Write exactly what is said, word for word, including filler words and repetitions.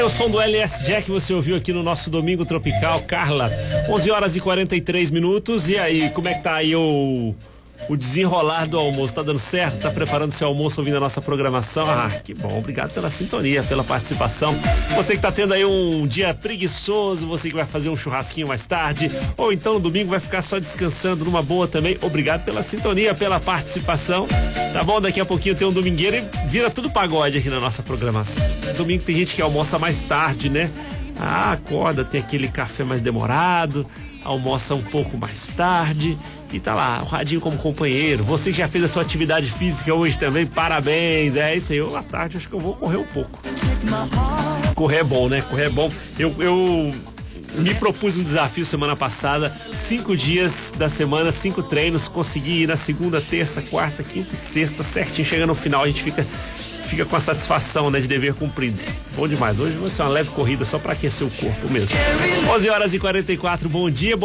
O som do L S Jack você ouviu aqui no nosso Domingo Tropical. Carla, onze horas e quarenta e três minutos. E aí, como é que tá aí o, o desenrolar do almoço? Tá dando certo? Tá preparando seu almoço ouvindo a nossa programação? Ah, que bom. Obrigado pela sintonia, pela participação. Você que tá tendo aí um dia preguiçoso, você que vai fazer um churrasquinho mais tarde, ou então no domingo vai ficar só descansando numa boa também. Obrigado pela sintonia, pela participação. Tá bom? Daqui a pouquinho tem um domingueiro e vira tudo pagode aqui na nossa programação. Domingo tem gente que almoça mais tarde, né? Ah, acorda, tem aquele café mais demorado, almoça um pouco mais tarde e tá lá, o radinho como companheiro. Você que já fez a sua atividade física hoje também, parabéns. É isso aí, eu à tarde acho que eu vou correr um pouco. Correr é bom, né? Correr é bom. Eu, eu me propus um desafio semana passada, cinco dias da semana, cinco treinos, consegui ir na segunda, terça, quarta, quinta e sexta, certinho, chega no final a gente fica, fica com a satisfação, né, de dever cumprido. Bom demais, hoje vai ser uma leve corrida só para aquecer o corpo mesmo. onze horas e quarenta e quatro, bom dia.